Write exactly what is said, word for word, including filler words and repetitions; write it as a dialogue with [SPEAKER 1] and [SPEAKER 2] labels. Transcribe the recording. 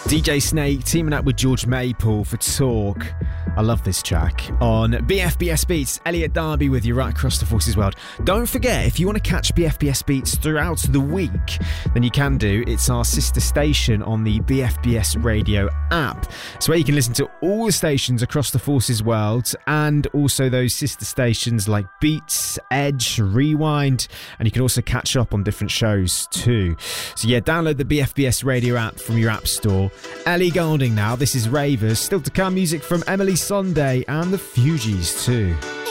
[SPEAKER 1] D J Snake teaming up with George Maple for Talk. I love this track. On B F B S Beats, Elliot Darby with you right across the Forces world. Don't forget, if you want to catch B F B S Beats throughout the week, then you can do. It's our sister station on the B F B S Radio app. It's where you can listen to all the stations across the Forces world, and also those sister stations like Beats, Edge, Rewind, and you can also catch up on different shows too. So yeah, download the B F B S Radio app from your app store. Ellie Goulding now, this is Ravers. Still to come, music from Emily Sunday and the Fugees too.